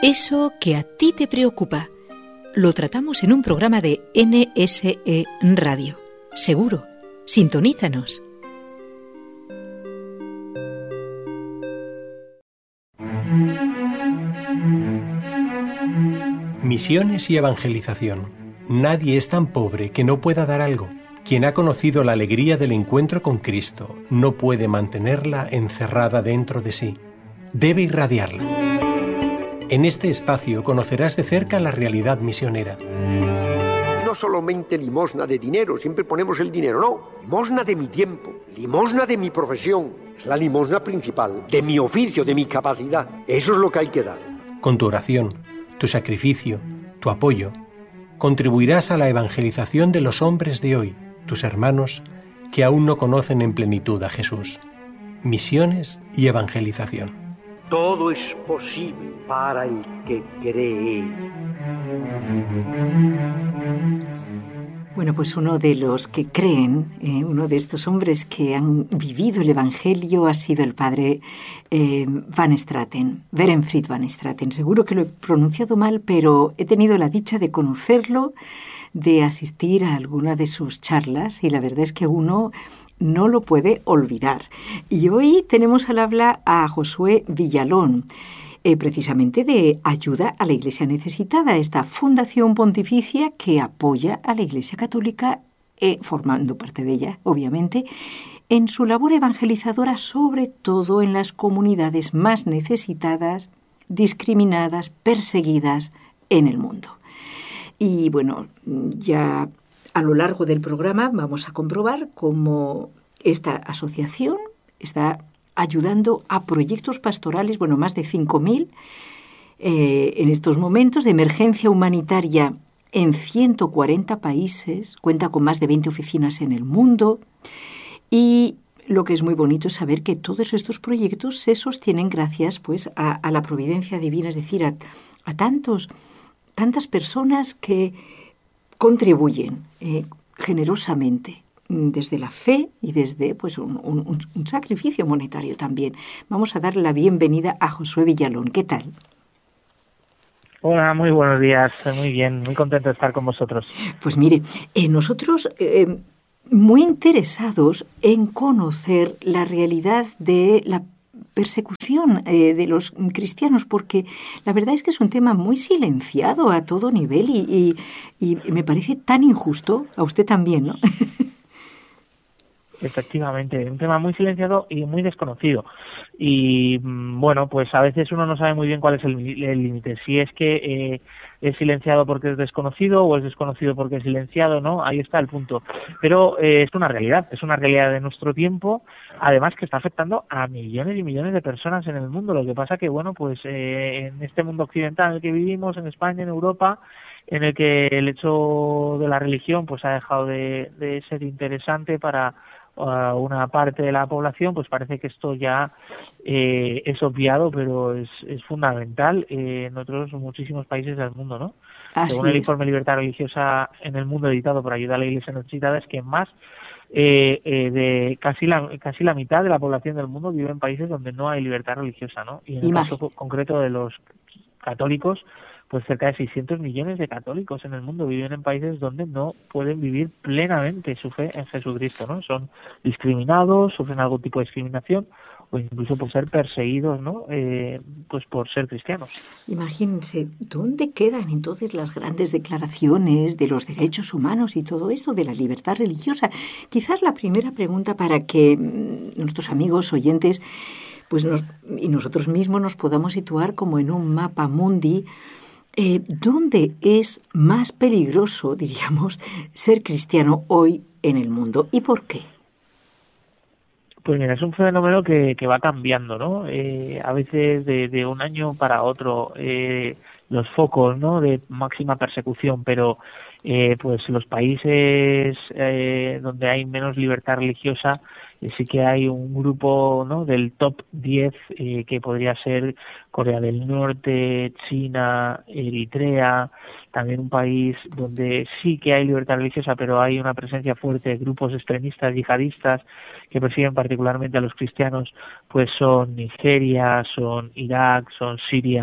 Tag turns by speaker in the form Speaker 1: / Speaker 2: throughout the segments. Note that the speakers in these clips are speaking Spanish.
Speaker 1: Eso que a ti te preocupa, lo tratamos en un programa de NSE Radio. Seguro, sintonízanos.
Speaker 2: Misiones y evangelización. Nadie es tan pobre que no pueda dar algo. Quien ha conocido la alegría del encuentro con Cristo no puede mantenerla encerrada dentro de sí. Debe irradiarla. En este espacio conocerás de cerca la realidad misionera.
Speaker 3: No solamente limosna de dinero, siempre ponemos el dinero, no. Limosna de mi tiempo, limosna de mi profesión. Es la limosna principal, de mi oficio, de mi capacidad. Eso es lo que hay que dar.
Speaker 2: Con tu oración, tu sacrificio, tu apoyo, contribuirás a la evangelización de los hombres de hoy, tus hermanos, que aún no conocen en plenitud a Jesús. Misiones y evangelización.
Speaker 3: Todo es posible para el que cree.
Speaker 1: Bueno, pues uno de los que creen, uno de estos hombres que han vivido el Evangelio ha sido el padre Van Straten, Berenfried Van Straten. Seguro que lo he pronunciado mal, pero he tenido la dicha de conocerlo, de asistir a alguna de sus charlas, y la verdad es que uno no lo puede olvidar. Y hoy tenemos al habla a Josué Villalón, precisamente de Ayuda a la Iglesia Necesitada, esta fundación pontificia que apoya a la Iglesia Católica, formando parte de ella, obviamente, en su labor evangelizadora, sobre todo en las comunidades más necesitadas, discriminadas, perseguidas en el mundo. Y bueno, ya a lo largo del programa vamos a comprobar cómo esta asociación está ayudando a proyectos pastorales, bueno, más de 5.000 en estos momentos de emergencia humanitaria en 140 países, cuenta con más de 20 oficinas en el mundo, y lo que es muy bonito es saber que todos estos proyectos se sostienen gracias pues a la providencia divina, es decir, a tantas personas que contribuyen generosamente desde la fe y desde pues un sacrificio monetario también. Vamos a darle la bienvenida a Josué Villalón. ¿Qué tal?
Speaker 4: Hola, muy buenos días. Muy bien, muy contento de estar con vosotros.
Speaker 1: Pues mire, nosotros muy interesados en conocer la realidad de la persecución de los cristianos, porque la verdad es que es un tema muy silenciado a todo nivel y me parece tan injusto, a usted también, ¿no?
Speaker 4: Efectivamente, un tema muy silenciado y muy desconocido. Y bueno, pues a veces uno no sabe muy bien cuál es el límite. Si es que es silenciado porque es desconocido o es desconocido porque es silenciado, ¿no? Ahí está el punto. Pero es una realidad de nuestro tiempo, además que está afectando a millones y millones de personas en el mundo. Lo que pasa que, bueno, pues en este mundo occidental en el que vivimos, en España, en Europa, en el que el hecho de la religión pues ha dejado de ser interesante para una parte de la población, pues parece que esto ya es obviado, pero es fundamental en otros muchísimos países del mundo, ¿no?
Speaker 1: Así
Speaker 4: Según el
Speaker 1: es.
Speaker 4: informe Libertad Religiosa en el Mundo, editado por Ayuda a la Iglesia Necesitada, es que más de casi la mitad de la población del mundo vive en países donde no hay libertad religiosa, ¿no? Y en el caso concreto de los católicos, pues cerca de 600 millones de católicos en el mundo viven en países donde no pueden vivir plenamente su fe en Jesucristo, ¿no? Son discriminados, sufren algún tipo de discriminación o incluso por ser perseguidos, ¿no? Pues por ser cristianos.
Speaker 1: Imagínense, ¿dónde quedan entonces las grandes declaraciones de los derechos humanos y todo esto de la libertad religiosa? Quizás la primera pregunta para que nuestros amigos oyentes pues y nosotros mismos nos podamos situar como en un mapa mundi. ¿Dónde es más peligroso, diríamos, ser cristiano hoy en el mundo? ¿Y por qué?
Speaker 4: Pues mira, es un fenómeno que va cambiando, ¿no? A veces de un año para otro los focos, ¿no?, de máxima persecución, pero pues los países donde hay menos libertad religiosa, sí que hay un grupo, ¿no?, del top 10 que podría ser Corea del Norte, China, Eritrea, también un país donde sí que hay libertad religiosa, pero hay una presencia fuerte de grupos extremistas, yihadistas, que persiguen particularmente a los cristianos, pues son Nigeria, son Irak, son Siria,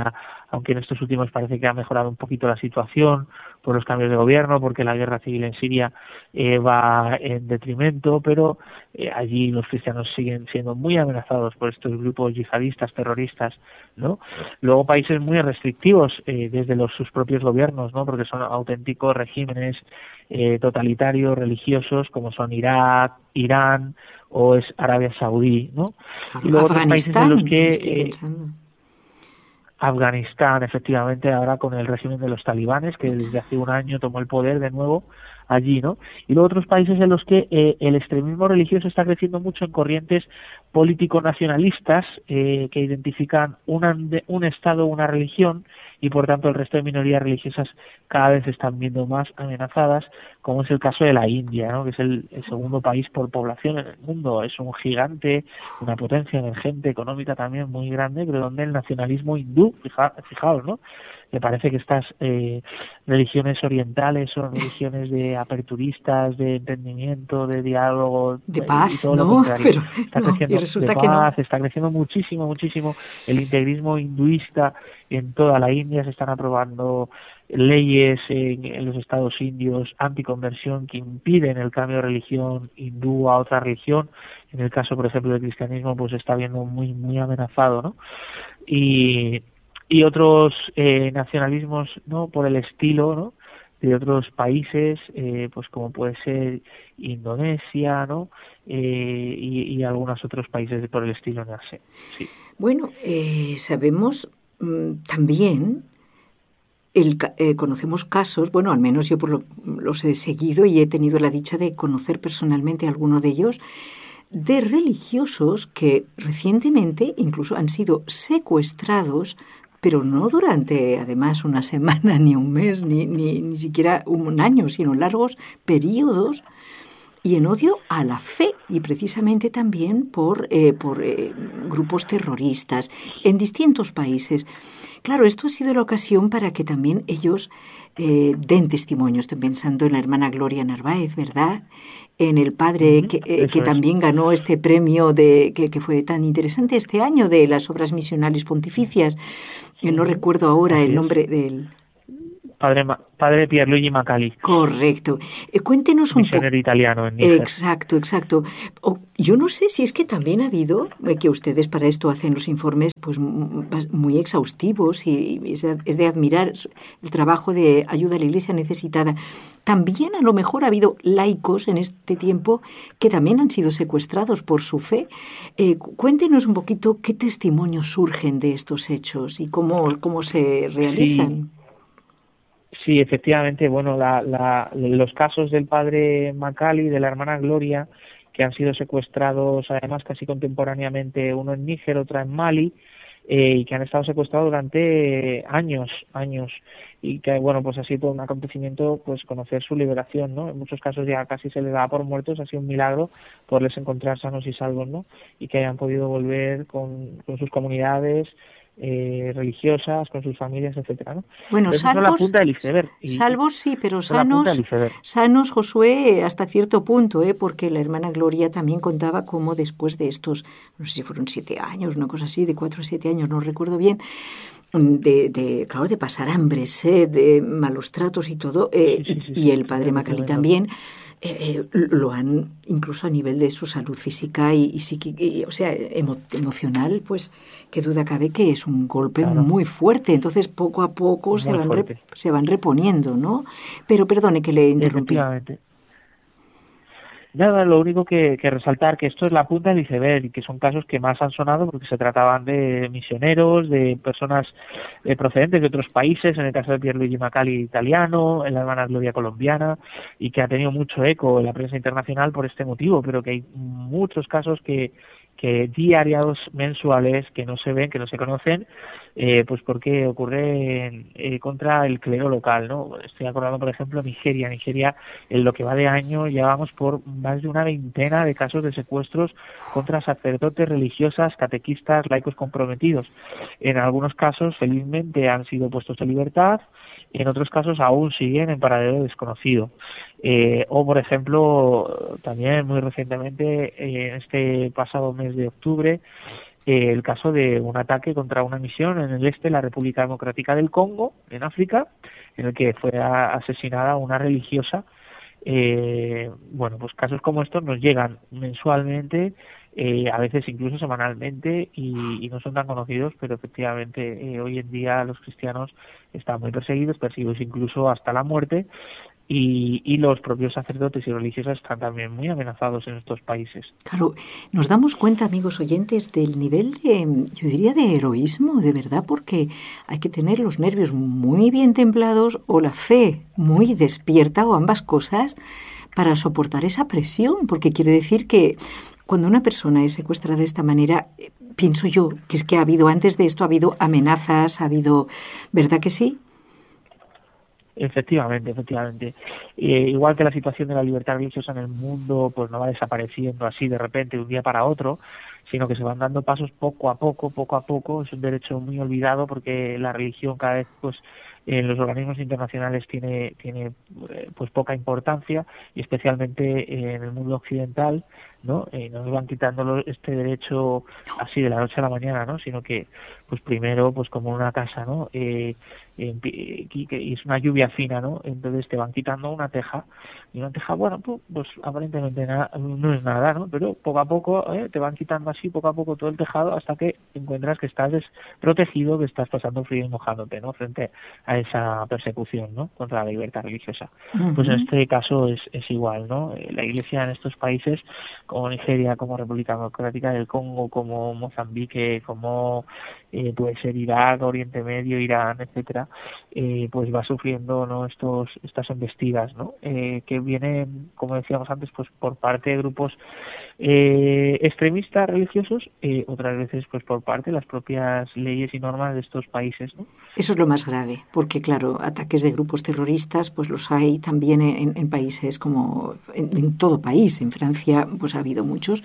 Speaker 4: aunque en estos últimos parece que ha mejorado un poquito la situación por los cambios de gobierno, porque la guerra civil en Siria va en detrimento, pero allí los cristianos siguen siendo muy amenazados por estos grupos yihadistas, terroristas, ¿no? Luego países muy restrictivos desde sus propios gobiernos, ¿no? Porque son auténticos regímenes totalitarios, religiosos, como son Irak, Irán o es Arabia Saudí, ¿no?
Speaker 1: Claro,
Speaker 4: y luego
Speaker 1: Afganistán,
Speaker 4: otros países en los que
Speaker 1: estoy pensando.
Speaker 4: Afganistán, efectivamente, ahora con el régimen de los talibanes, que desde hace un año tomó el poder de nuevo allí, ¿no? Y luego otros países en los que el extremismo religioso está creciendo mucho en corrientes político-nacionalistas que identifican un Estado, una religión, y por tanto el resto de minorías religiosas cada vez se están viendo más amenazadas, como es el caso de la India, ¿no? Que es el segundo país por población en el mundo. Es un gigante, una potencia emergente, económica también muy grande, pero donde el nacionalismo hindú, fijaos, ¿no? Me parece que estas religiones orientales son religiones de aperturistas, de entendimiento, de diálogo,
Speaker 1: de paz,
Speaker 4: y todo
Speaker 1: ¿no?
Speaker 4: lo contrario.
Speaker 1: Pero
Speaker 4: Está creciendo
Speaker 1: y resulta
Speaker 4: de
Speaker 1: que
Speaker 4: paz,
Speaker 1: no.
Speaker 4: está creciendo muchísimo el integrismo hinduista en toda la India. Se están aprobando leyes en los estados indios anticonversión que impiden el cambio de religión hindú a otra religión. En el caso, por ejemplo, del cristianismo, pues se está viendo muy amenazado, ¿no? Y otros nacionalismos, ¿no? Por el estilo, ¿no? De otros países, pues como puede ser Indonesia, ¿no? Y algunos otros países por el estilo en Asia. Sí.
Speaker 1: Bueno, sabemos también, conocemos casos, bueno, al menos yo los he seguido y he tenido la dicha de conocer personalmente a alguno de ellos, de religiosos que recientemente incluso han sido secuestrados, pero no durante, además, una semana, ni un mes, ni siquiera un año, sino largos periodos, y en odio a la fe, y precisamente también por grupos terroristas en distintos países. Claro, esto ha sido la ocasión para que también ellos den testimonio. Estoy pensando en la hermana Gloria Narváez, ¿verdad? En el padre que también ganó este premio que fue tan interesante este año de las obras misionales pontificias. No recuerdo ahora el nombre del...
Speaker 4: Padre Pierluigi Macali.
Speaker 1: Correcto. Cuéntenos un poco.
Speaker 4: Misionero italiano en Níger.
Speaker 1: Exacto. Yo no sé si es que también ha habido, que ustedes para esto hacen los informes pues muy exhaustivos y es de admirar el trabajo de ayuda a la Iglesia necesitada. También a lo mejor ha habido laicos en este tiempo que también han sido secuestrados por su fe. Cuéntenos un poquito qué testimonios surgen de estos hechos y cómo se realizan.
Speaker 4: Sí, efectivamente, bueno, los casos del padre Macali y de la hermana Gloria, que han sido secuestrados además casi contemporáneamente, uno en Níger, otra en Mali, y que han estado secuestrados durante años, y que, bueno, pues ha sido un acontecimiento, pues conocer su liberación, ¿no? En muchos casos ya casi se les da por muertos, ha sido un milagro poderles encontrar sanos y salvos, ¿no? Y que hayan podido volver con sus comunidades religiosas, con sus familias, etcétera, ¿no?
Speaker 1: Bueno, salvos,
Speaker 4: la punta del iceberg.
Speaker 1: Salvos sí, pero sanos, Josué, hasta cierto punto, porque la hermana Gloria también contaba cómo después de estos, no sé si fueron 7 años, una cosa así, de 4 a 7 años, no recuerdo bien, de pasar hambre, sed, de malos tratos y todo, y el padre Macali también, lo han, incluso a nivel de su salud física y psíquica, o sea, emocional, pues qué duda cabe que es un golpe muy fuerte. Entonces, poco a poco se van reponiendo, ¿no? Pero perdone que le interrumpí.
Speaker 4: Nada, lo único que resaltar que esto es la punta del iceberg y que son casos que más han sonado porque se trataban de misioneros, de personas procedentes de otros países, en el caso de Pierluigi Macali italiano, en la hermana Gloria colombiana, y que ha tenido mucho eco en la prensa internacional por este motivo, pero que hay muchos casos que diarios, mensuales, que no se ven, que no se conocen, pues porque ocurre contra el clero local, ¿no? Estoy acordando, por ejemplo, Nigeria, en lo que va de año llevamos por más de una veintena de casos de secuestros contra sacerdotes, religiosas, catequistas, laicos comprometidos. En algunos casos, felizmente, han sido puestos en libertad, en otros casos aún siguen en paradero desconocido. O, por ejemplo, también muy recientemente, en este pasado mes de octubre, el caso de un ataque contra una misión en el este de la República Democrática del Congo, en África, en el que fue asesinada una religiosa. Bueno, pues casos como estos nos llegan mensualmente, a veces incluso semanalmente, y no son tan conocidos, pero efectivamente hoy en día los cristianos están muy perseguidos incluso hasta la muerte, y los propios sacerdotes y religiosas están también muy amenazados en estos países.
Speaker 1: Claro, nos damos cuenta, amigos oyentes, del nivel de, yo diría, de heroísmo, de verdad, porque hay que tener los nervios muy bien templados o la fe muy despierta, o ambas cosas, para soportar esa presión, porque quiere decir que cuando una persona es secuestrada de esta manera, pienso yo que es que ha habido, antes de esto, ha habido amenazas, ha habido, ¿verdad que sí?
Speaker 4: Efectivamente. Igual que la situación de la libertad religiosa en el mundo pues no va desapareciendo así de repente de un día para otro, sino que se van dando pasos poco a poco. Es un derecho muy olvidado, porque la religión cada vez pues en los organismos internacionales tiene pues poca importancia, y especialmente en el mundo occidental, ¿no? Nos van quitando este derecho así de la noche a la mañana, ¿no? Sino que pues primero pues como una casa, ¿no? Y es una lluvia fina, ¿no? Entonces te van quitando una teja, y una teja, bueno, pues aparentemente no es nada, ¿no? Pero poco a poco te van quitando así poco a poco todo el tejado, hasta que encuentras que estás desprotegido, que estás pasando frío y mojándote, ¿no? Frente a esa persecución, ¿no? Contra la libertad religiosa. Uh-huh. Pues en este caso es igual, ¿no? La Iglesia en estos países, como Nigeria, como República Democrática del Congo, como Mozambique, como puede ser Irak, Oriente Medio, Irán, etcétera, pues va sufriendo, ¿no? estas embestidas, ¿no? Que vienen, como decíamos antes, pues por parte de grupos extremistas religiosos, otras veces pues por parte de las propias leyes y normas de estos países, ¿no?
Speaker 1: Eso es lo más grave, porque claro, ataques de grupos terroristas pues los hay también en países como en todo país. En Francia pues ha habido muchos,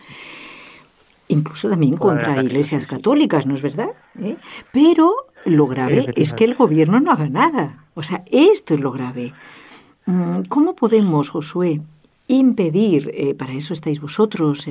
Speaker 1: incluso también contra iglesias católicas, ¿no es verdad? Pero lo grave es que el gobierno no haga nada. O sea, esto es lo grave. ¿Cómo podemos, Josué, impedir, para eso estáis vosotros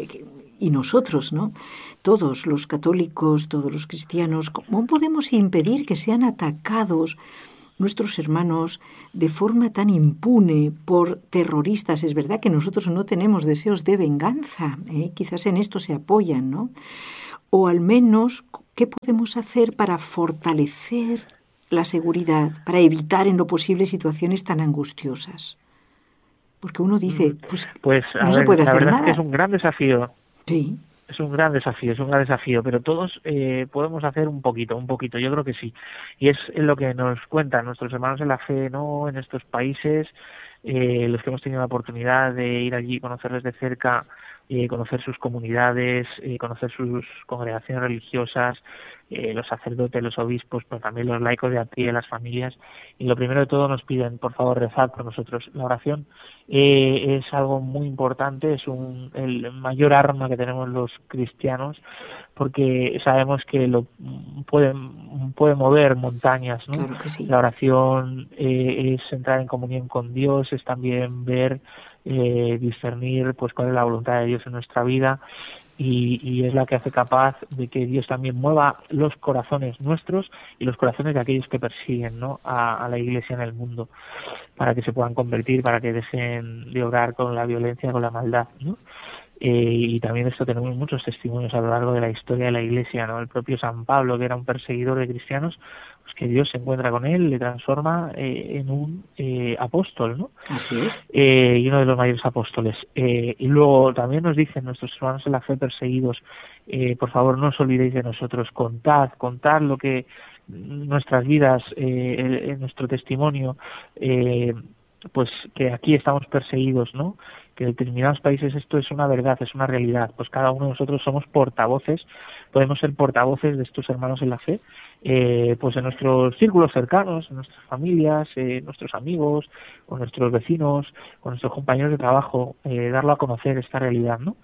Speaker 1: y nosotros, ¿no? Todos los católicos, todos los cristianos, ¿cómo podemos impedir que sean atacados nuestros hermanos de forma tan impune por terroristas? Es verdad que nosotros no tenemos deseos de venganza, quizás en esto se apoyan, ¿no? O al menos, ¿qué podemos hacer para fortalecer la seguridad, para evitar en lo posible situaciones tan angustiosas? Porque uno dice, pues no se puede hacer nada.
Speaker 4: La verdad es que es un gran desafío.
Speaker 1: Sí.
Speaker 4: Es un gran desafío, pero todos podemos hacer un poquito, yo creo que sí. Y es lo que nos cuentan nuestros hermanos en la fe, ¿no? En estos países, los que hemos tenido la oportunidad de ir allí, conocerles de cerca, conocer sus comunidades, conocer sus congregaciones religiosas, los sacerdotes, los obispos, pero también los laicos de a pie, las familias. Y lo primero de todo nos piden, por favor, rezad por nosotros. La oración es algo muy importante, es el mayor arma que tenemos los cristianos, porque sabemos que lo puede mover montañas, ¿no?
Speaker 1: Claro que sí.
Speaker 4: La oración es entrar en comunión con Dios, es también ver, discernir pues cuál es la voluntad de Dios en nuestra vida, y es la que hace capaz de que Dios también mueva los corazones nuestros y los corazones de aquellos que persiguen, ¿no? a la Iglesia en el mundo, para que se puedan convertir, para que dejen de obrar con la violencia, con la maldad, ¿no? Y también esto tenemos muchos testimonios a lo largo de la historia de la Iglesia, ¿no? El propio San Pablo, que era un perseguidor de cristianos, pues que Dios se encuentra con él, le transforma en un apóstol, ¿no?
Speaker 1: Así es.
Speaker 4: Y uno de los mayores apóstoles. Y luego también nos dicen nuestros hermanos en la fe perseguidos, por favor no os olvidéis de nosotros, contad lo que nuestras vidas, nuestro testimonio, pues que aquí estamos perseguidos, ¿no? Que en determinados países esto es una verdad, es una realidad. Pues cada uno de nosotros somos portavoces, podemos ser portavoces de estos hermanos en la fe, pues en nuestros círculos cercanos, en nuestras familias, nuestros amigos, con nuestros vecinos, con nuestros compañeros de trabajo, darlo a conocer esta realidad, ¿no?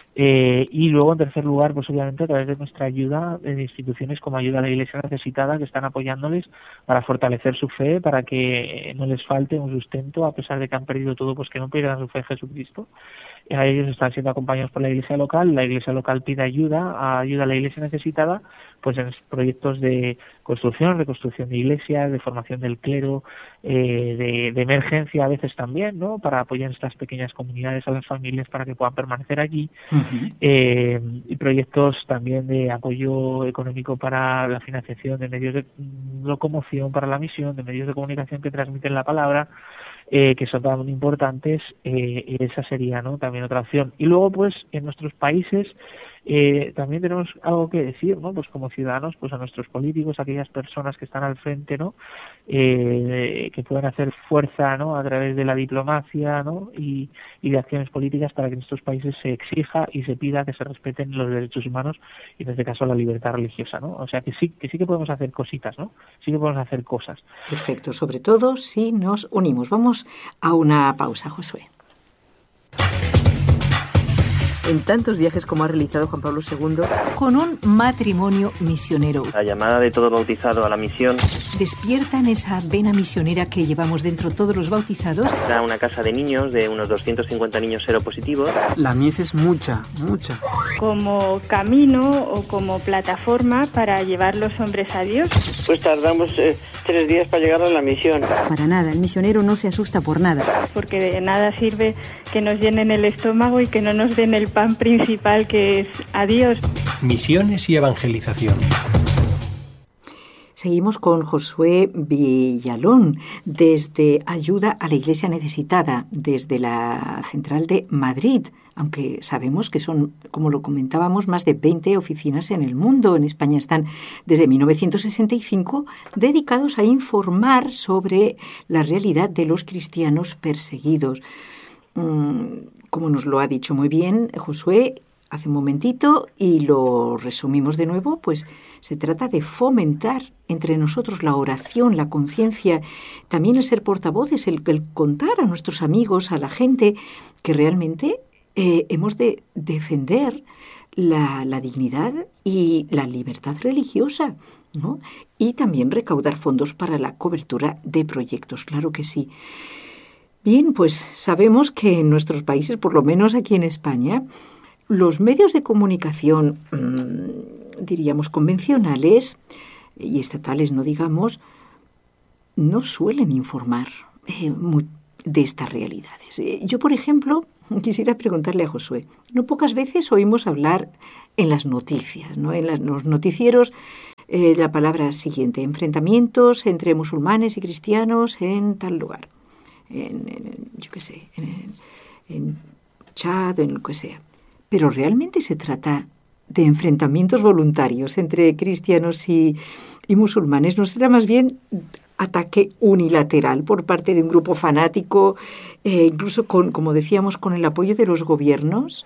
Speaker 4: Y luego, en tercer lugar, pues obviamente a través de nuestra ayuda, de instituciones como Ayuda a la Iglesia Necesitada, que están apoyándoles para fortalecer su fe, para que no les falte un sustento, a pesar de que han perdido todo, pues que no pierdan su fe en Jesucristo. a ellos están siendo acompañados por la iglesia local pide ayuda a la iglesia necesitada, pues en proyectos de construcción, reconstrucción de iglesias, de formación del clero, de emergencia a veces también, ¿no? Para apoyar estas pequeñas comunidades a las familias para que puedan permanecer allí, y proyectos también de apoyo económico para la financiación de medios de locomoción para la misión, de medios de comunicación que transmiten la palabra, que son tan importantes. Esa sería, ¿no?, también otra opción. Y luego, pues, en nuestros países también tenemos algo que decir, ¿no? Pues como ciudadanos, pues a nuestros políticos, a aquellas personas que están al frente, ¿no? Que pueden hacer fuerza, ¿no?, a través de la diplomacia, ¿no?, y de acciones políticas para que en estos países se exija y se pida que se respeten los derechos humanos y en este caso la libertad religiosa, ¿no? O sea que sí que podemos hacer cositas, ¿no? Sí que podemos hacer cosas.
Speaker 1: Perfecto, sobre todo si nos unimos. Vamos a una pausa, Josué. En tantos viajes como ha realizado Juan Pablo II, con un matrimonio misionero.
Speaker 5: La llamada de todo bautizado a la misión.
Speaker 1: ¿Despiertan esa vena misionera que llevamos dentro todos los bautizados?
Speaker 5: Era una casa de niños, de unos 250 niños seropositivos.
Speaker 6: La mies es mucha.
Speaker 7: Como camino o como plataforma para llevar los hombres a Dios.
Speaker 8: Pues tardamos 3 días para llegar a la misión.
Speaker 9: Para nada, el misionero no se asusta por nada.
Speaker 7: Porque de nada sirve que nos llenen el estómago y que no nos den el pan principal, que es a Dios.
Speaker 2: Misiones y evangelización.
Speaker 1: Seguimos con Josué Villalón, desde Ayuda a la Iglesia Necesitada, desde la central de Madrid, aunque sabemos que son, como lo comentábamos, más de 20 oficinas en el mundo. En España están desde 1965 dedicados a informar sobre la realidad de los cristianos perseguidos. Como nos lo ha dicho muy bien Josué hace un momentito y lo resumimos de nuevo, pues se trata de fomentar entre nosotros la oración, la conciencia, también el ser portavoces, el contar a nuestros amigos, a la gente, que realmente hemos de defender la dignidad y la libertad religiosa, ¿no? Y también recaudar fondos para la cobertura de proyectos, claro que sí. Bien, pues sabemos que en nuestros países, por lo menos aquí en España, los medios de comunicación, diríamos, convencionales y estatales, no digamos, no suelen informar de estas realidades. Yo, por ejemplo, quisiera preguntarle a Josué, no pocas veces oímos hablar en las noticias, ¿no?, en los noticieros, la palabra siguiente: enfrentamientos entre musulmanes y cristianos en tal lugar. Yo qué sé, en Chad o en lo que sea. Pero realmente se trata de enfrentamientos voluntarios entre cristianos y musulmanes. ¿No será más bien ataque unilateral por parte de un grupo fanático, incluso como decíamos, con el apoyo de los gobiernos?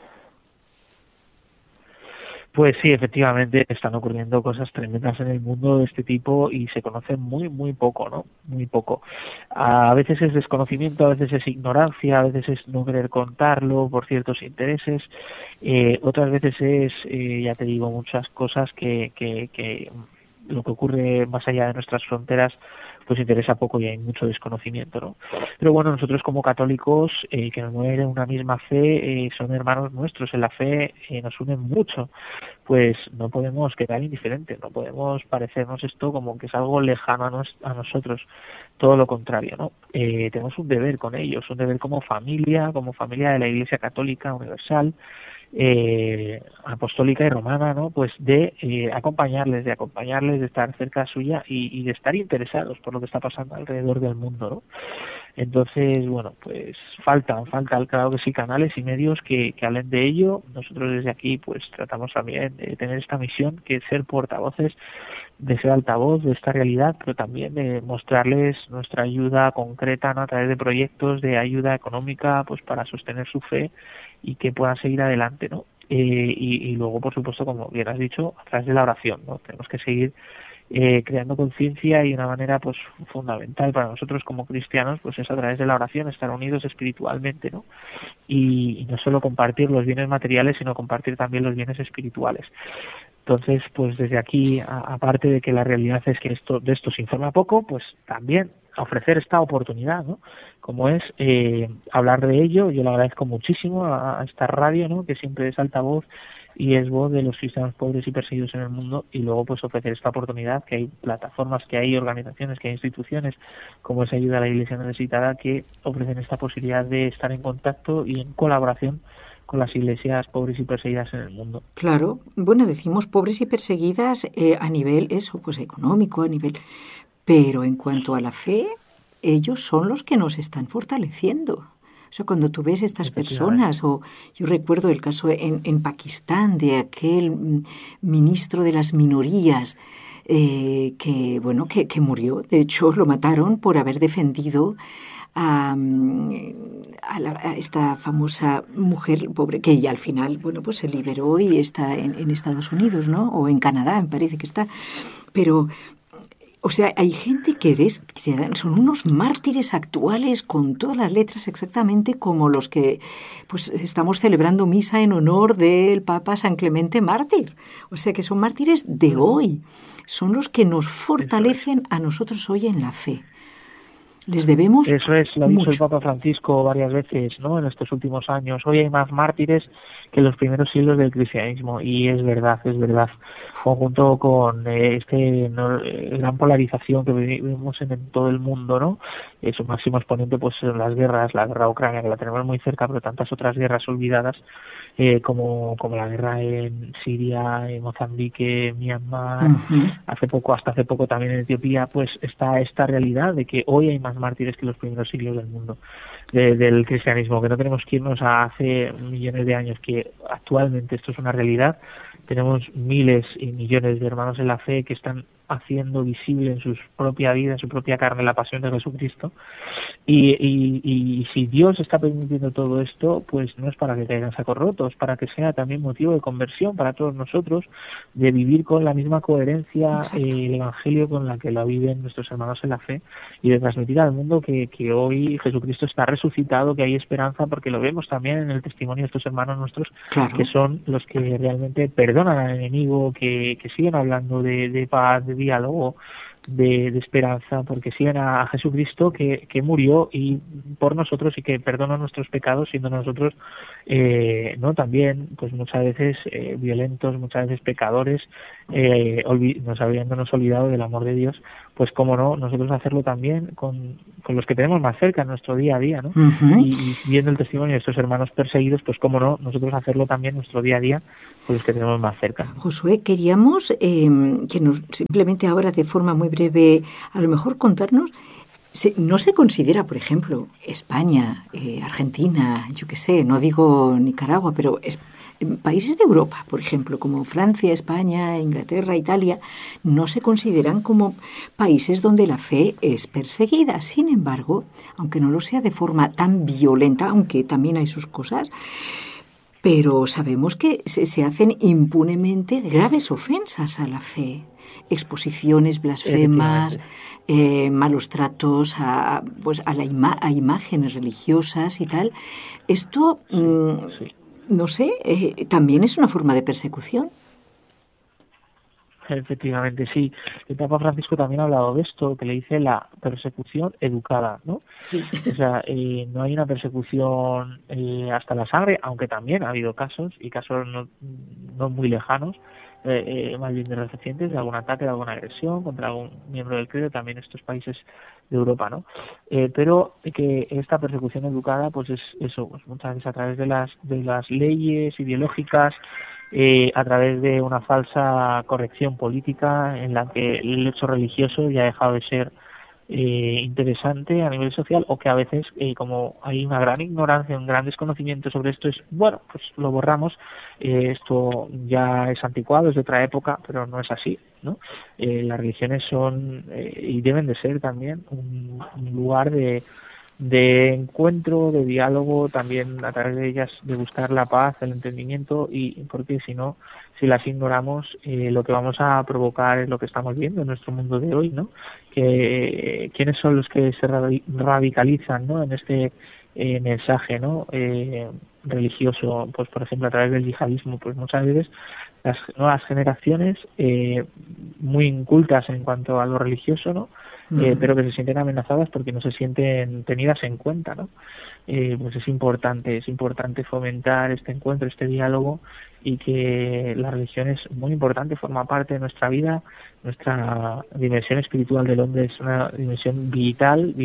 Speaker 4: Pues sí, efectivamente están ocurriendo cosas tremendas en el mundo de este tipo y se conoce muy poco, ¿no? Muy poco. A veces es desconocimiento, a veces es ignorancia, a veces es no querer contarlo por ciertos intereses. Otras veces es, ya te digo, muchas cosas que lo que ocurre más allá de nuestras fronteras pues interesa poco y hay mucho desconocimiento, ¿no? Pero bueno, nosotros como católicos que nos mueven una misma fe, son hermanos nuestros en la fe, nos unen mucho, pues no podemos quedar indiferentes, no podemos parecernos esto como que es algo lejano a nosotros, todo lo contrario, ¿no? Tenemos un deber con ellos, un deber como familia de la Iglesia Católica Universal, apostólica y romana, ¿no? Pues de acompañarles, de estar cerca suya y de estar interesados por lo que está pasando alrededor del mundo, ¿no? Entonces, bueno, pues faltan, claro que sí, canales y medios que hablen de ello. Nosotros desde aquí pues tratamos también de tener esta misión, que es ser portavoces, de ser altavoz de esta realidad, pero también de mostrarles nuestra ayuda concreta, ¿no?, a través de proyectos de ayuda económica, pues para sostener su fe y que puedan seguir adelante, ¿no? Y luego, por supuesto, como bien has dicho, a través de la oración, ¿no? Tenemos que seguir creando conciencia, y una manera pues fundamental para nosotros como cristianos pues es a través de la oración, estar unidos espiritualmente, ¿no? Y no solo compartir los bienes materiales, sino compartir también los bienes espirituales. Entonces, pues desde aquí, aparte de que la realidad es que de esto se informa poco, pues también ofrecer esta oportunidad, ¿no?, como es hablar de ello. Yo le agradezco muchísimo a esta radio, ¿no?, que siempre es altavoz y es voz de los cristianos pobres y perseguidos en el mundo, y luego pues ofrecer esta oportunidad, que hay plataformas, que hay organizaciones, que hay instituciones como es Ayuda a la Iglesia Necesitada, que ofrecen esta posibilidad de estar en contacto y en colaboración con las iglesias pobres y perseguidas en el mundo.
Speaker 1: Claro, bueno, decimos pobres y perseguidas a nivel eso, pues económico, a nivel, pero en cuanto a la fe, ellos son los que nos están fortaleciendo. O sea, cuando tú ves estas personas, o yo recuerdo el caso en Pakistán de aquel ministro de las minorías que murió. De hecho, lo mataron por haber defendido a esta famosa mujer pobre, que ya al final, pues se liberó y está en Estados Unidos, ¿no? O en Canadá, me parece que está. Pero... o sea, hay gente que son unos mártires actuales con todas las letras exactamente como los que pues estamos celebrando misa en honor del Papa San Clemente Mártir. O sea, que son mártires de hoy. Son los que nos fortalecen a nosotros hoy en la fe. Les debemos mucho.
Speaker 4: Eso es, lo ha dicho el Papa Francisco varias veces, ¿no?, en estos últimos años. Hoy hay más mártires que en los primeros siglos del cristianismo, y es verdad. Junto con gran polarización que vivimos en todo el mundo, ¿no? Su máximo exponente pues son las guerras, la guerra ucrania, que la tenemos muy cerca, pero tantas otras guerras olvidadas, como la guerra en Siria, en Mozambique, Myanmar, hasta hace poco también en Etiopía. Pues está esta realidad de que hoy hay más mártires que los primeros siglos del mundo, del cristianismo, que no tenemos que irnos a hace millones de años, que actualmente esto es una realidad. Tenemos miles y millones de hermanos en la fe que están haciendo visible en su propia vida, en su propia carne, la pasión de Jesucristo. Y si Dios está permitiendo todo esto, pues no es para que caigan sacos rotos, para que sea también motivo de conversión para todos nosotros, de vivir con la misma coherencia el Evangelio con la que la viven nuestros hermanos en la fe, y de transmitir al mundo que hoy Jesucristo está resucitado, que hay esperanza, porque lo vemos también en el testimonio de estos hermanos nuestros, que son los que realmente perdonan al enemigo, que siguen hablando de paz, de diálogo, de esperanza, porque siguen a Jesucristo que murió y por nosotros, y que perdona nuestros pecados, siendo nosotros no también pues muchas veces violentos, muchas veces pecadores, habiéndonos olvidado del amor de Dios. Pues cómo no, nosotros hacerlo también con los que tenemos más cerca en nuestro día a día, ¿no? Y viendo el testimonio de estos hermanos perseguidos, pues cómo no, nosotros hacerlo también en nuestro día a día con los que tenemos más cerca.
Speaker 1: Josué, queríamos que nos simplemente ahora, de forma muy breve, a lo mejor contarnos, no se considera, por ejemplo, España, Argentina, yo qué sé, no digo Nicaragua, pero países de Europa, por ejemplo, como Francia, España, Inglaterra, Italia, no se consideran como países donde la fe es perseguida. Sin embargo, aunque no lo sea de forma tan violenta, aunque también hay sus cosas, pero sabemos que se hacen impunemente graves ofensas a la fe. Exposiciones blasfemas, malos tratos a imágenes religiosas y tal. Esto... no sé, también es una forma de persecución.
Speaker 4: Efectivamente, sí. El Papa Francisco también ha hablado de esto, que le dice la persecución educada, ¿no? Sí. O sea, no hay una persecución hasta la sangre, aunque también ha habido casos, y casos no muy lejanos, más bien de los recientes, de algún ataque, de alguna agresión contra algún miembro del credo, también en estos países de Europa, ¿no? Pero que esta persecución educada, pues es eso, pues muchas veces a través de las leyes ideológicas, a través de una falsa corrección política en la que el hecho religioso ya ha dejado de ser interesante a nivel social, o que a veces, como hay una gran ignorancia, un gran desconocimiento sobre esto, pues lo borramos, esto ya es anticuado, es de otra época, pero no es así, ¿no? Las religiones son y deben de ser también un lugar de encuentro, de diálogo, también a través de ellas de buscar la paz, el entendimiento, y porque si las ignoramos, lo que vamos a provocar es lo que estamos viendo en nuestro mundo de hoy, ¿no? Que quiénes son los que se radicalizan, ¿no?, en este mensaje, ¿no?, religioso, pues por ejemplo a través del yihadismo, pues muchas veces las nuevas generaciones muy incultas en cuanto a lo religioso, ¿no? Pero que se sienten amenazadas porque no se sienten tenidas en cuenta, ¿no? Pues es importante fomentar este encuentro, este diálogo, y que la religión es muy importante, forma parte de nuestra vida. Nuestra dimensión espiritual del hombre es una dimensión vital,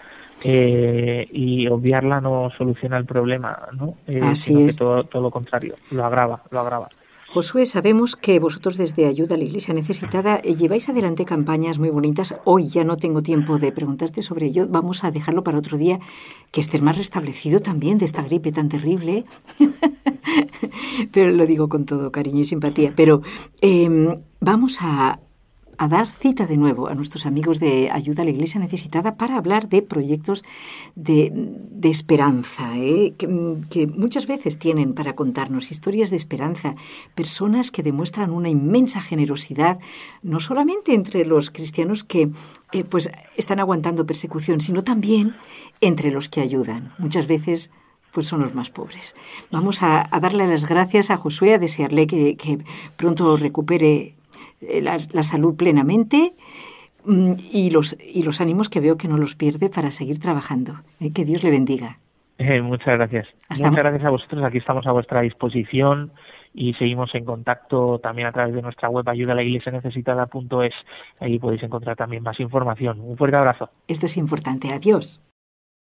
Speaker 4: y obviarla no soluciona el problema, ¿no? Sino que todo lo contrario, lo agrava.
Speaker 1: Josué, sabemos que vosotros desde Ayuda a la Iglesia Necesitada lleváis adelante campañas muy bonitas. Hoy ya no tengo tiempo de preguntarte sobre ello. Vamos a dejarlo para otro día, que estés más restablecido también de esta gripe tan terrible. Pero lo digo con todo cariño y simpatía. Pero vamos a dar cita de nuevo a nuestros amigos de Ayuda a la Iglesia Necesitada para hablar de proyectos de esperanza, que muchas veces tienen para contarnos historias de esperanza, personas que demuestran una inmensa generosidad, no solamente entre los cristianos que pues están aguantando persecución, sino también entre los que ayudan. Muchas veces pues son los más pobres. Vamos a darle las gracias a Josué, a desearle que pronto recupere la salud plenamente, y los ánimos, que veo que no los pierde, para seguir trabajando. Que Dios le bendiga.
Speaker 4: Muchas gracias. Muchas gracias a vosotros. Aquí estamos a vuestra disposición y seguimos en contacto también a través de nuestra web ayudalaiglesianecesitada.es. Ahí podéis encontrar también más información. Un fuerte abrazo.
Speaker 1: Esto es importante. Adiós.